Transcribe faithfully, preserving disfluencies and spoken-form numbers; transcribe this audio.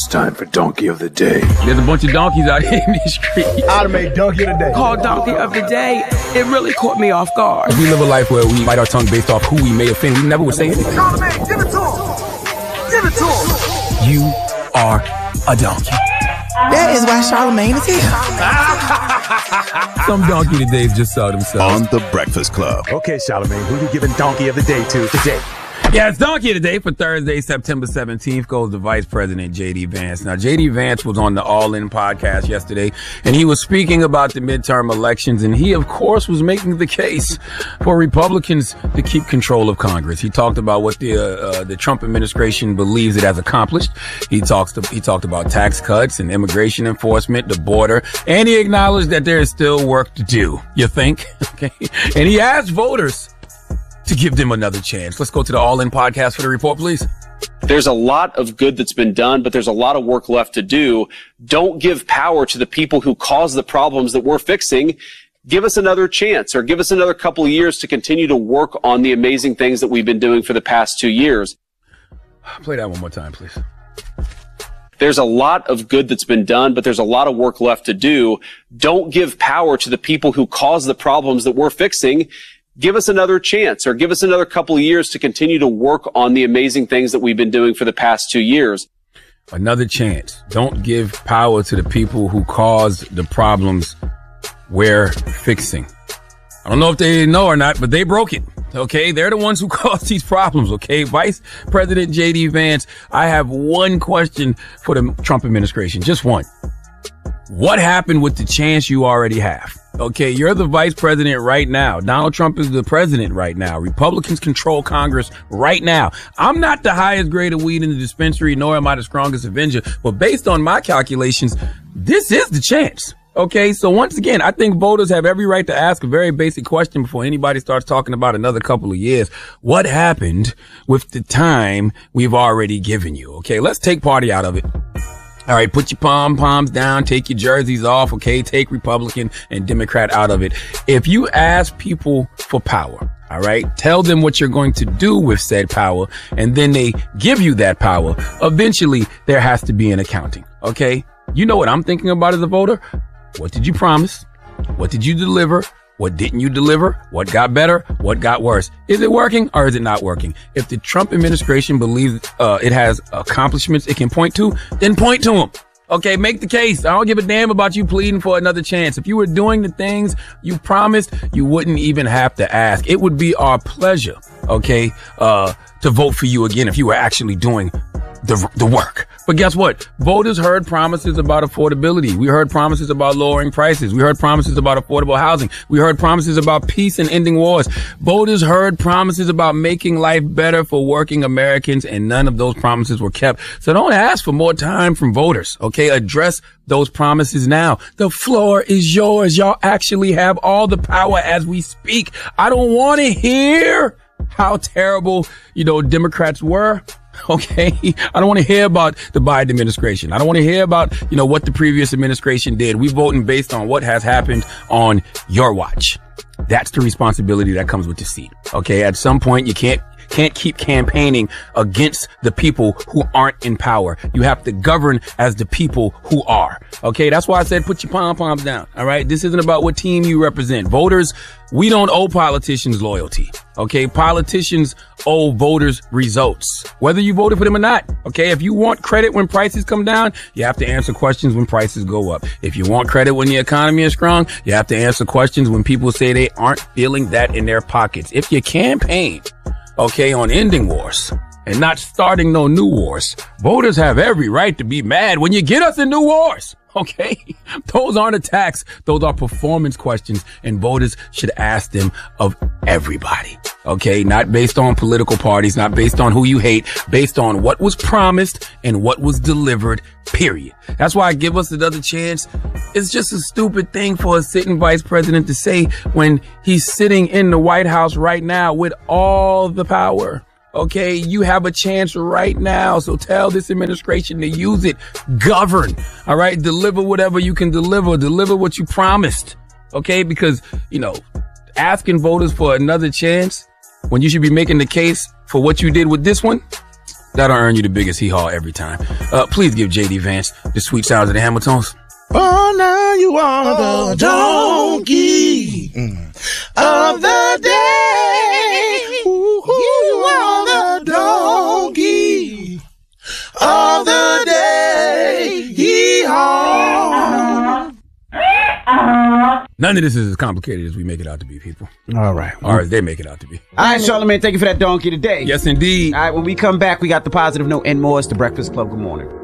It's time for Donkey of the Day. There's a bunch of donkeys out here in these streets. I'd make Donkey of the Day. Called Donkey of the Day. It really caught me off guard. We live a life where we bite our tongue based off who we may offend. We never would say anything. Charlamagne, give it to him. Give it to him. You are a donkey. That is why Charlamagne is here. Some donkey todays just saw themselves. On The Breakfast Club. Okay, Charlamagne, who you giving Donkey of the Day to today? Yeah, it's Donkey of the Day for Thursday, September seventeenth, goes to Vice President J D. Vance. Now, J D. Vance was on the All In podcast yesterday, and he was speaking about the midterm elections, and he, of course, was making the case for Republicans to keep control of Congress. He talked about what the uh, uh, the Trump administration believes it has accomplished. He talks to, he talked about tax cuts and immigration enforcement, the border, and he acknowledged that there is still work to do. You think? Okay. And he asked voters to give them another chance. Let's go to the All In podcast for the report, please. There's a lot of good that's been done, but there's a lot of work left to do. Don't give power to the people who cause the problems that we're fixing. Give us another chance, or give us another couple of years to continue to work on the amazing things that we've been doing for the past two years. Play that one more time, please. There's a lot of good that's been done, but there's a lot of work left to do. Don't give power to the people who cause the problems that we're fixing. Give us another chance, or give us another couple of years to continue to work on the amazing things that we've been doing for the past two years. Another chance. Don't give power to the people who caused the problems we're fixing. I don't know if they know or not, but they broke it. Okay, they're the ones who caused these problems. Okay, Vice President J D. Vance, I have one question for the Trump administration. Just one. What happened with the chance you already have? Okay, you're the vice president right now. Donald Trump is the president right now. Republicans control Congress right now. I'm not the highest grade of weed in the dispensary, nor am I the strongest Avenger. But based on my calculations, this is the chance. Okay, so once again, I think voters have every right to ask a very basic question before anybody starts talking about another couple of years. What happened with the time we've already given you? Okay, let's take party out of it. All right, put your pom-poms down, take your jerseys off, okay? Take Republican and Democrat out of it. If you ask people for power, all right, tell them what you're going to do with said power, and then they give you that power, eventually there has to be an accounting, okay? You know what I'm thinking about as a voter? What did you promise? What did you deliver? What didn't you deliver? What got better? What got worse? Is it working or is it not working? If the Trump administration believes uh, it has accomplishments it can point to, then point to them. Okay, make the case. I don't give a damn about you pleading for another chance. If you were doing the things you promised, you wouldn't even have to ask. It would be our pleasure, okay, uh, to vote for you again if you were actually doing the the work. But guess what? Voters heard promises about affordability. We heard promises about lowering prices. We heard promises about affordable housing. We heard promises about peace and ending wars. Voters heard promises about making life better for working Americans, and none of those promises were kept. So don't ask for more time from voters, okay? Address those promises now. The floor is yours. Y'all actually have all the power as we speak. I don't want to hear how terrible, you know, Democrats were. Okay. I don't want to hear about the Biden administration. I don't want to hear about, you know, what the previous administration did. We're voting based on what has happened on your watch. That's the responsibility that comes with the seat. Okay. At some point, you can't can't keep campaigning against the people who aren't in power. You have to govern as the people who are. Okay. That's why I said put your pom-poms down. All right. This isn't about what team you represent. Voters, we don't owe politicians loyalty. Okay. Politicians owe voters results, whether you voted for them or not. Okay. If you want credit when prices come down, you have to answer questions when prices go up. If you want credit when the economy is strong, you have to answer questions when people say they aren't feeling that in their pockets. If you campaign, okay, on ending wars and not starting no new wars, voters have every right to be mad when you get us in new wars. Okay, those aren't attacks. Those are performance questions, and voters should ask them of everybody. Okay, not based on political parties, not based on who you hate, based on what was promised and what was delivered, period. That's why I give us another chance. It's just a stupid thing for a sitting vice president to say when he's sitting in the White House right now with all the power. Okay, you have a chance right now, so tell this administration to use it. Govern, all right? Deliver whatever you can deliver. Deliver what you promised, okay? Because, you know, asking voters for another chance when you should be making the case for what you did with this one, That'll earn you the biggest hee-haw every time. Uh, please give J D Vance the sweet sounds of the Hamiltons. Oh, now you are the donkey mm. of the day. Ooh, you are the donkey of the day. Hee-haw. None of this is as complicated as we make it out to be, people. All right. Or as they make it out to be. All right, Charlamagne, thank you for that donkey today. Yes, indeed. All right, when we come back, we got the positive note and more. It's the Breakfast Club. Good morning.